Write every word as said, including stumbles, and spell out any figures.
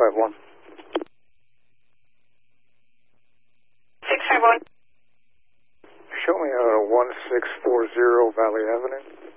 five one. six five one. Show me uh, one six four zero Valley Avenue.